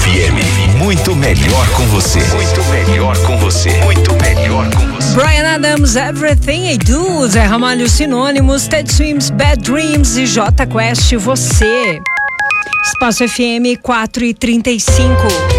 FM, muito melhor com você. Muito melhor com você. Muito melhor com você. Bryan Adams, Everything I Do, Zé Ramalho, Sinônimos, Ted Swims, Bad Dreams e J Quest, Você. Espaço FM 4h35.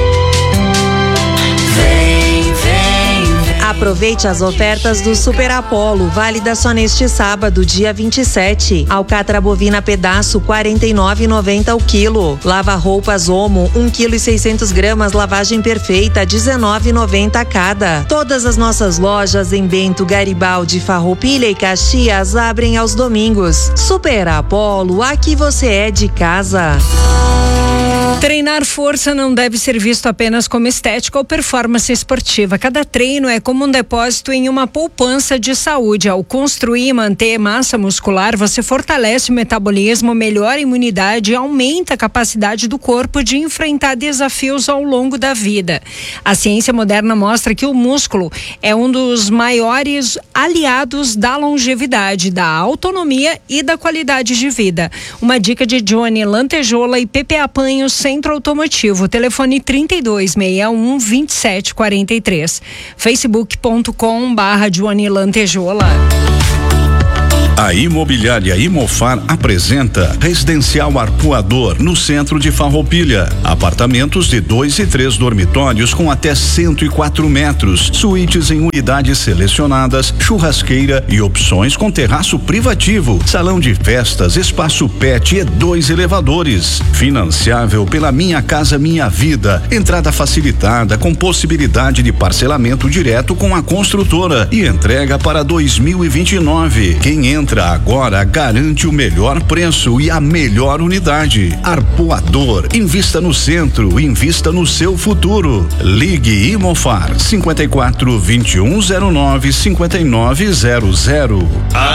Aproveite as ofertas do Super Apollo, válida só neste sábado, dia 27. Alcatra bovina pedaço, R$ 49,90 o quilo. Lava roupas Omo, 1,6 kg, lavagem perfeita, R$ 19,90 cada. Todas as nossas lojas em Bento, Garibaldi, Farroupilha e Caxias abrem aos domingos. Super Apollo, aqui você é de casa. Treinar força não deve ser visto apenas como estética ou performance esportiva. Cada treino é como um depósito em uma poupança de saúde. Ao construir e manter massa muscular, você fortalece o metabolismo, melhora a imunidade e aumenta a capacidade do corpo de enfrentar desafios ao longo da vida. A ciência moderna mostra que o músculo é um dos maiores aliados da longevidade, da autonomia e da qualidade de vida. Uma dica de Johnny Lantejola e Pepe Apanho, Centro Automotivo, telefone 3261-2743, facebook.com/Johnny Lantejola. A Imobiliária Imofar apresenta Residencial Arpoador, no centro de Farroupilha. Apartamentos de 2 e 3 dormitórios com até 104 metros, suítes em unidades selecionadas, churrasqueira e opções com terraço privativo, salão de festas, espaço pet e 2 elevadores. Financiável pela Minha Casa Minha Vida. Entrada facilitada com possibilidade de parcelamento direto com a construtora e entrega para 2029. Quem entra agora garante o melhor preço e a melhor unidade. Arpoador, invista no centro, invista no seu futuro. Ligue Imofar 54 2109 5900.